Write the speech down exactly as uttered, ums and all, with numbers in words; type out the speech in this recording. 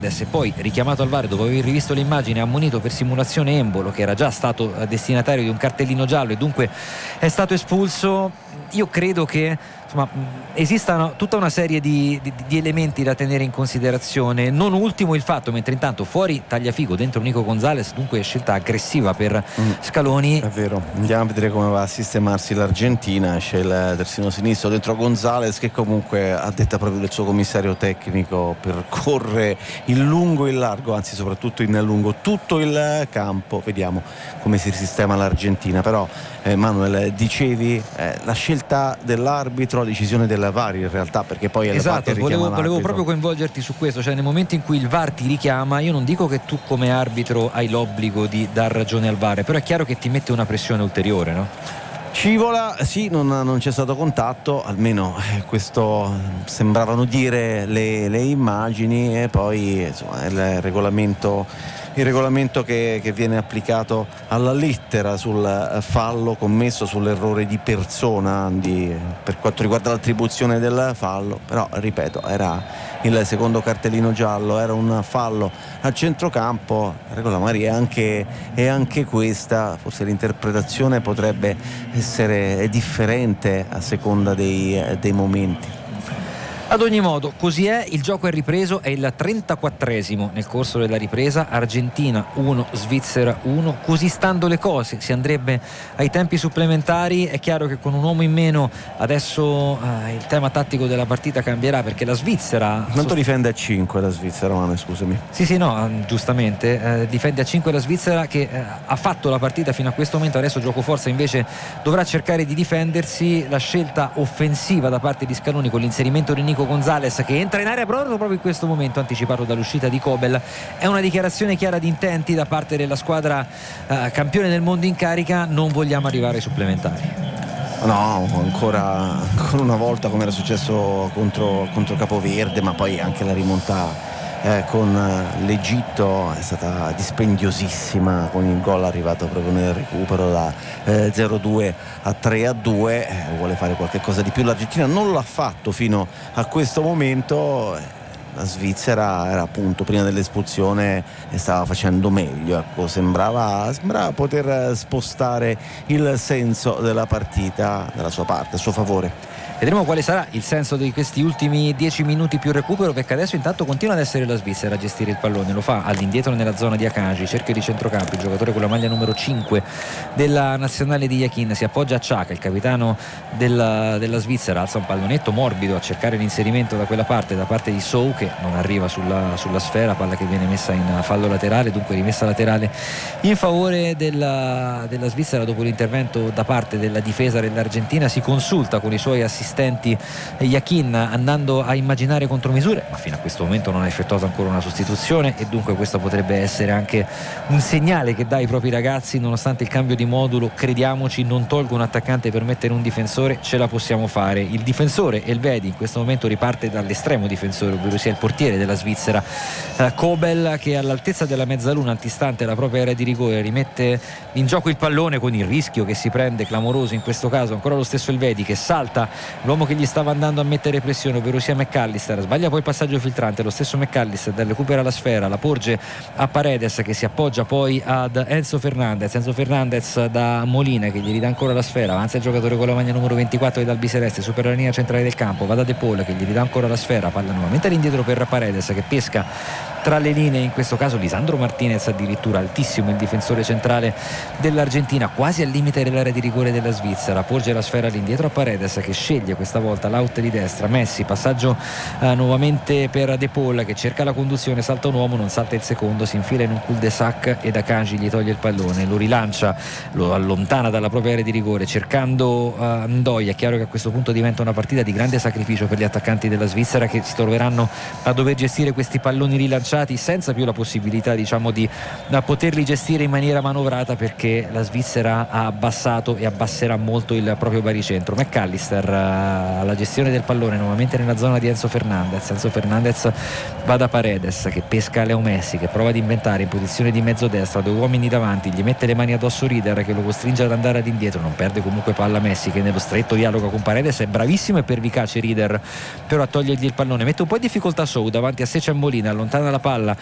e poi richiamato al V A R dopo aver rivisto le immagini, ha ammonito per simulazione Embolo, che era già stato destinatario di un cartellino giallo e dunque è stato espulso. Io credo che insomma esistano tutta una serie di, di, di elementi da tenere in considerazione, non ultimo il fatto, mentre intanto fuori Tagliafico, dentro Nico Gonzalez, dunque scelta aggressiva per mm. Scaloni. È vero, andiamo a vedere come va a sistemarsi l'Argentina. C'è il terzino sinistro dentro Gonzalez, che comunque, a detta proprio del suo commissario tecnico, percorre in lungo e in largo, anzi soprattutto in lungo, tutto il campo. Vediamo come si sistema l'Argentina. Però eh, Manuel, dicevi eh, la scelta dell'arbitro, la decisione del V A R in realtà, perché poi è esatto, la volevo, volevo proprio coinvolgerti su questo, cioè nel momento in cui il V A R ti richiama, io non dico che tu come arbitro hai l'obbligo di dar ragione al V A R, però è chiaro che ti mette una pressione ulteriore, no? Scivola, sì, non, non c'è stato contatto, almeno eh, questo sembravano dire le, le immagini, e poi insomma il regolamento il regolamento che, che viene applicato alla lettera sul fallo commesso, sull'errore di persona di, per quanto riguarda l'attribuzione del fallo. Però ripeto, era il secondo cartellino giallo, era un fallo a centrocampo. La regola magari è anche, è anche questa, forse l'interpretazione potrebbe essere differente a seconda dei, dei momenti. Ad ogni modo, così è, il gioco è ripreso, è il trentaquattresimo nel corso della ripresa, Argentina uno, Svizzera uno, così stando le cose si andrebbe ai tempi supplementari. È chiaro che con un uomo in meno adesso eh, il tema tattico della partita cambierà, perché la Svizzera... Quanto sost... difende a cinque la Svizzera, Manu, scusami? Sì sì no, giustamente, eh, difende a cinque la Svizzera, che eh, ha fatto la partita fino a questo momento. Adesso gioco forza invece dovrà cercare di difendersi. La scelta offensiva da parte di Scaloni con l'inserimento di Nico Gonzalez, che entra in area proprio, proprio in questo momento, anticipato dall'uscita di Kobel, è una dichiarazione chiara di intenti da parte della squadra eh, campione del mondo in carica: non vogliamo arrivare ai supplementari. No, ancora, ancora una volta, come era successo contro, contro Capoverde, ma poi anche la rimonta Eh, con l'Egitto è stata dispendiosissima, con il gol arrivato proprio nel recupero da eh, zero due a tre a due. Eh, vuole fare qualche cosa di più l'Argentina, non l'ha fatto fino a questo momento. La Svizzera era appunto prima dell'espulsione e stava facendo meglio, ecco, sembrava, sembrava poter spostare il senso della partita dalla sua parte, a suo favore. Vedremo quale sarà il senso di questi ultimi dieci minuti più recupero, perché adesso intanto continua ad essere la Svizzera a gestire il pallone. Lo fa all'indietro nella zona di Akanji, cerchio di centrocampo, il giocatore con la maglia numero cinque della nazionale di Yakin, si appoggia a Xhaka, il capitano della, della Svizzera, alza un pallonetto morbido a cercare l'inserimento da quella parte, da parte di Sow, che non arriva sulla, sulla sfera, palla che viene messa in fallo laterale, dunque rimessa laterale in favore della, della Svizzera. Dopo l'intervento da parte della difesa dell'Argentina si consulta con i suoi assistenti Yakin, andando a immaginare contromisure, ma fino a questo momento non ha effettuato ancora una sostituzione, e dunque questo potrebbe essere anche un segnale che dà ai propri ragazzi: nonostante il cambio di modulo, crediamoci, non tolgo un attaccante per mettere un difensore, ce la possiamo fare. Il difensore Elvedi in questo momento riparte dall'estremo difensore, ovvero sia il portiere della Svizzera, eh, Kobel, che all'altezza della mezzaluna, antistante la propria area di rigore, rimette in gioco il pallone, con il rischio che si prende clamoroso in questo caso ancora lo stesso Elvedi, che salta l'uomo che gli stava andando a mettere pressione, ovvero sia McAllister, sbaglia poi il passaggio filtrante. Lo stesso McAllister recupera la sfera, la porge a Paredes, che si appoggia poi ad Enzo Fernandez Enzo Fernandez da Molina, che gli ridà ancora la sfera, avanza il giocatore con la maglia numero ventiquattro dell'Albi Celeste, supera la linea centrale del campo, va da De Paul, che gli ridà ancora la sfera, palla nuovamente all'indietro per Paredes, che pesca tra le linee, in questo caso Lisandro Martinez, addirittura altissimo il difensore centrale dell'Argentina, quasi al limite dell'area di rigore della Svizzera, porge la sfera all'indietro a Paredes, che sceglie questa volta l'out di destra. Messi, passaggio eh, nuovamente per De Paul, che cerca la conduzione, salta un uomo, non salta il secondo, si infila in un cul-de-sac e Akanji gli toglie il pallone, lo rilancia, lo allontana dalla propria area di rigore cercando uh, Ndoye. È chiaro che a questo punto diventa una partita di grande sacrificio per gli attaccanti della Svizzera, che si troveranno a dover gestire questi palloni rilanciati senza più la possibilità, diciamo, di da poterli gestire in maniera manovrata, perché la Svizzera ha abbassato e abbasserà molto il proprio baricentro. McAllister uh, alla gestione del pallone nuovamente nella zona di Enzo Fernandez Enzo Fernandez va da Paredes, che pesca Leo Messi, che prova ad inventare in posizione di mezzo destra, due uomini davanti, gli mette le mani addosso Rieder, che lo costringe ad andare ad indietro, non perde comunque palla Messi, che nello stretto dialogo con Paredes è bravissimo e pervicace Rieder però a togliergli il pallone, mette un po' in difficoltà Sow davanti a Sechan Molina, allontana la palla